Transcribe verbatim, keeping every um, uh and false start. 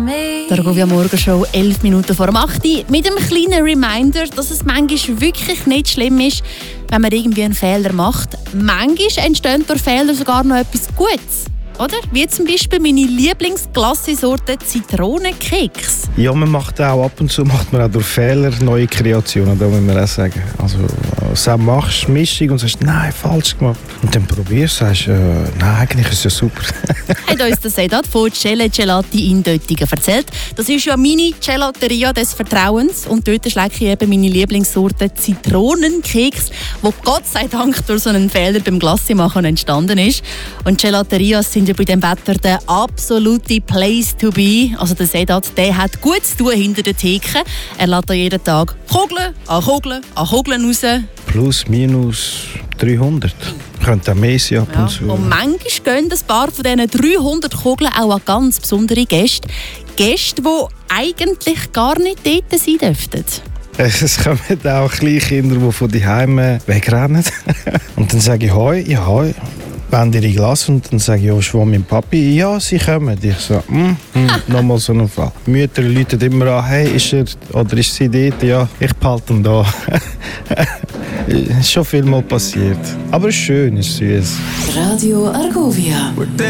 Der Argovia Morgenshow, elf Minuten vor acht Uhr, mit einem kleinen Reminder, dass es manchmal wirklich nicht schlimm ist, wenn man irgendwie einen Fehler macht. Manchmal entstehen durch Fehler sogar noch etwas Gutes. Oder? Wie zum Beispiel meine Lieblingsglassesorte Zitronenkeks. Ja, man macht auch ab und zu macht man auch durch Fehler neue Kreationen, da muss man auch sagen. Also, du machst eine Mischung und sagst, nein, falsch gemacht. Und dann probierst du und sagst, äh, nein, eigentlich ist es ja super. Hat uns der Sedat von Celle Gelati in Döttingen erzählt. Das ist ja meine Gelateria des Vertrauens. Und dort schlecke ich eben meine Lieblingssorte Zitronenkeks, wo Gott sei Dank durch so einen Fehler beim Glasse-Machen entstanden ist. Und Gelaterias sind ja bei dem Wetter der absolute Place to be. Also der Sedat, der hat gut zu tun hinter der Theke. Er lässt da jeden Tag Kugeln an Kugeln an Kugeln raus. Plus, minus dreihundert. Könnte auch mehr sein ab Ja. und zu. Und manchmal gehen ein paar von diesen dreihundert Kugeln auch an ganz besondere Gäste. Gäste, die eigentlich gar nicht dort sein dürften. Es kommen auch Kleinkinder, die von die Heime wegrennen. Und dann sage ich, hoi, ja, hoi. Wenn ihr Glas und dann sage ich, ja, ist wo mein Papi? Ja, sie kommen. Ich so, mm, mm, nochmal so ein Fall. Die Mütter rufen immer an, hey, ist er oder ist sie dort? Ja, ich behalte ihn da. Ist schon viel mal passiert. Aber es ist schön, es ist süß. Radio Argovia.